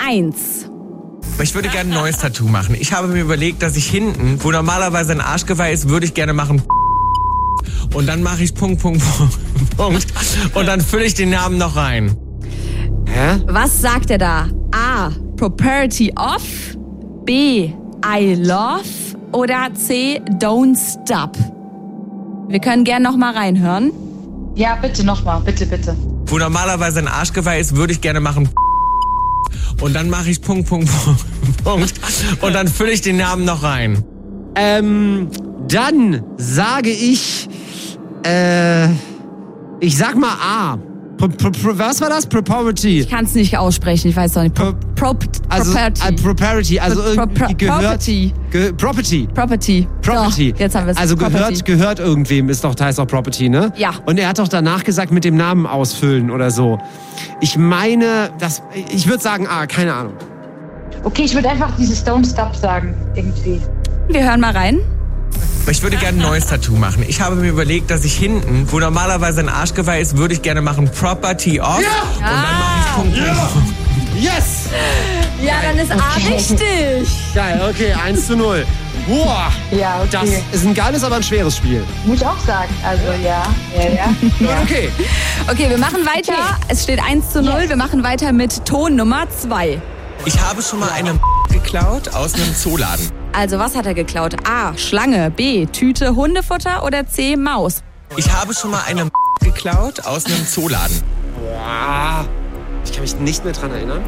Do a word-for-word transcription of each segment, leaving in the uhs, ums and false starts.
eins. Ich würde gerne ein neues Tattoo machen. Ich habe mir überlegt, dass ich hinten, wo normalerweise ein Arschgeweih ist, würde ich gerne machen und dann mache ich Punkt, Punkt, Punkt und dann fülle ich den Namen noch rein. Hä? Was sagt er da? A. Property of. B. I love. Oder C. Don't stop. Wir können gerne noch mal reinhören. Ja, bitte nochmal. Bitte, bitte. Wo normalerweise ein Arschgeweih ist, würde ich gerne machen und dann mache ich Punkt, Punkt, Punkt und dann fülle ich den Namen noch rein. Ähm, dann sage ich, äh, ich sag mal A. Pro, pro, pro, was war das? Property. Ich kann es nicht aussprechen, ich weiß doch nicht. Pro, pro, also, property. Äh, property, also Pro, irgendwie pro, gehört... Property. Ge, property. Property. Property. So, jetzt haben wir es. Also Property. gehört, gehört irgendwem, ist doch, heißt doch Property, ne? Ja. Und er hat doch danach gesagt, mit dem Namen ausfüllen oder so. Ich meine, das, ich würde sagen A, keine Ahnung. Okay, ich würde einfach dieses Don't Stop sagen, irgendwie. Wir hören mal rein. Ich würde gerne ein neues Tattoo machen. Ich habe mir überlegt, dass ich hinten, wo normalerweise ein Arschgeweih ist, würde ich gerne machen Property of Ja. und dann mache ich Punkt, Ja. Punkt. Yes! Ja, dann ist A Okay. richtig. Geil, okay, eins zu null. Boah, Ja, okay. das ist ein geiles, aber ein schweres Spiel. Muss ich auch sagen. Also, ja, ja, ja. ja. Okay. Okay, wir machen weiter. Okay. Es steht eins zu null. Wir machen weiter mit Ton Nummer zwei. Ich habe schon mal eine geklaut aus einem Zooladen. Also, was hat er geklaut? A. Schlange. B. Tüte Hundefutter. Oder C. Maus. Ich habe schon mal eine geklaut aus einem Zooladen. Boah. Ich kann mich nicht mehr dran erinnern.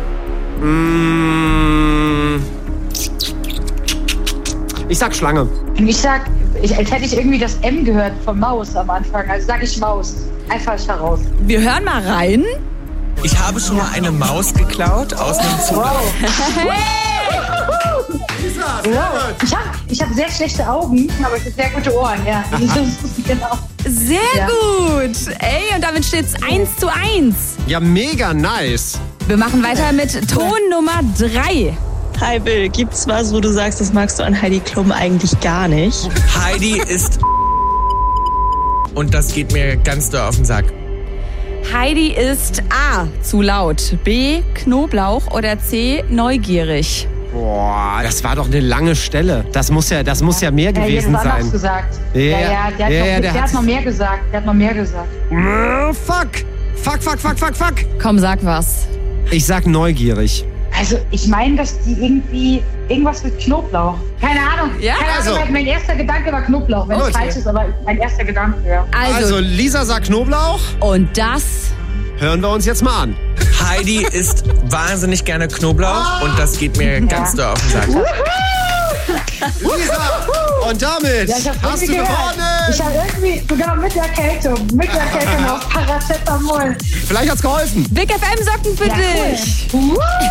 Mmh. Ich sag Schlange. Und ich sag, ich, als hätte ich irgendwie das M gehört von Maus am Anfang. Also sag ich Maus. Einfach heraus. Wir hören mal rein. Ich habe schon mal eine Maus geklaut aus einem Zooladen. Wow. Ich habe ich hab sehr schlechte Augen, aber ich habe sehr gute Ohren, ja. Genau. Sehr Ja. gut. Ey, und damit steht es eins zu eins. Ja, mega nice. Wir machen weiter mit Ton Nummer drei. Hi Bill, gibt's was, wo du sagst, das magst du an Heidi Klum eigentlich gar nicht? Heidi ist und das geht mir ganz doll auf den Sack. Heidi ist A. Zu laut. B. Knoblauch. Oder C. Neugierig. Boah, das war doch eine lange Stelle. Das muss ja, das muss ja mehr Ja, gewesen das war noch sein. gesagt. Ja, Ja, ja, der hat, ja, noch, ja, der der hat hat- noch mehr gesagt. Der hat noch mehr gesagt. Oh, fuck. Fuck, fuck, fuck, fuck, fuck. Komm, sag was. Ich sag neugierig. Also, ich meine, dass die irgendwie irgendwas mit Knoblauch. Keine Ahnung. Ja, Keine also- Ahnung, mein erster Gedanke war Knoblauch. Wenn es Okay. falsch ist, aber mein erster Gedanke, ja. Also, Also, Lisa sagt Knoblauch. und das... Hören wir uns jetzt mal an. Heidi isst wahnsinnig gerne Knoblauch und das geht mir ganz doll auf den Sack. Lisa, und damit Ja, ich hab's hast du irgendwie gehört. gewonnen. Ich habe irgendwie sogar mit der Erkältung, mit der Erkältung auf Paracetamol. Vielleicht hat's geholfen. Big F M Socken für Ja, cool. dich. Uh.